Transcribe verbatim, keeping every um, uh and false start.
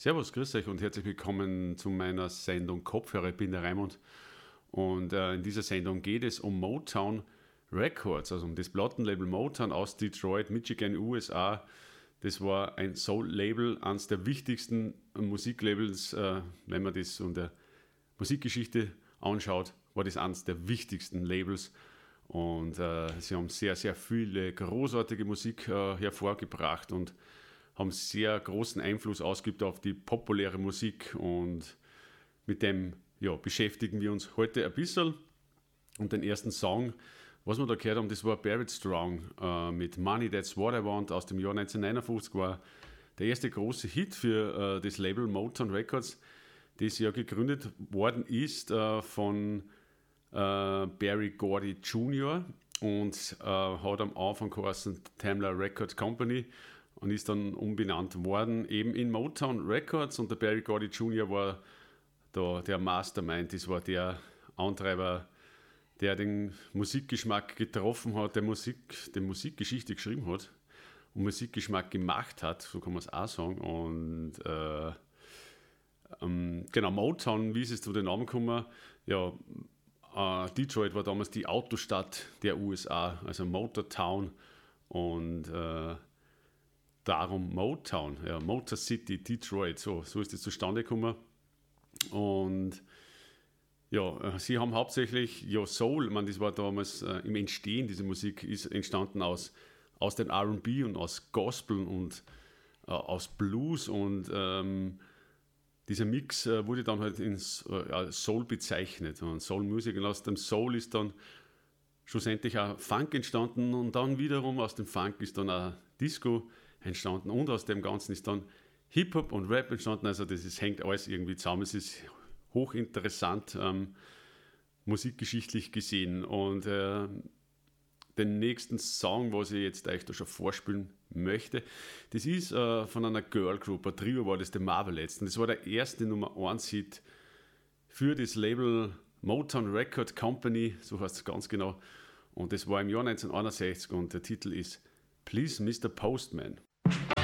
Servus, grüß euch und herzlich willkommen zu meiner Sendung Kopfhörer. Ich bin der Raimund und äh, in dieser Sendung geht es um Motown Records, also um das Plattenlabel Motown aus Detroit, Michigan, U S A. Das war ein Soul-Label, eines der wichtigsten Musiklabels, äh, wenn man das in der Musikgeschichte anschaut, war das eines der wichtigsten Labels. Und äh, sie haben sehr, sehr viele großartige Musik äh, hervorgebracht und haben sehr großen Einfluss ausgeübt auf die populäre Musik. Und mit dem ja, beschäftigen wir uns heute ein bisschen. Und den ersten Song, was wir da gehört haben, das war Barrett Strong äh, mit Money That's What I Want aus dem Jahr neunzehnhundertneunundfünfzig, war der erste große Hit für äh, das Label Motown Records, das ja gegründet worden ist äh, von äh, Berry Gordy Junior und äh, hat am Anfang geheißen Tamla Record Company und ist dann umbenannt worden eben in Motown Records, und der Berry Gordy Junior war da der Mastermind, das war der Antreiber, der den Musikgeschmack getroffen hat, der Musik, die Musikgeschichte geschrieben hat und Musikgeschmack gemacht hat, so kann man es auch sagen. Und äh, ähm, genau, Motown, wie ist es zu den Namen gekommen? Ja, äh, Detroit war damals die Autostadt der U S A, also Motortown, und äh, darum Motown, ja, Motor City, Detroit, so, so ist es zustande gekommen. Und ja, sie haben hauptsächlich ja, Soul, ich meine, das war damals äh, im Entstehen, diese Musik ist entstanden aus, aus dem R und B und aus Gospel und äh, aus Blues, und ähm, dieser Mix äh, wurde dann halt ins äh, Soul bezeichnet, und Soul Music, und aus dem Soul ist dann schlussendlich auch Funk entstanden, und dann wiederum aus dem Funk ist dann auch Disco entstanden, und aus dem Ganzen ist dann Hip-Hop und Rap entstanden. Also das ist, hängt alles irgendwie zusammen, es ist hochinteressant, ähm, musikgeschichtlich gesehen. Und äh, den nächsten Song, was ich jetzt euch da schon vorspielen möchte, das ist äh, von einer Girl Group, ein Trio war das, The Marvelettes. Das war der erste Nummer eins Hit für das Label Motown Record Company, so heißt es ganz genau. Und das war im Jahr neunzehnhunderteinundsechzig, und der Titel ist Please Mister Postman.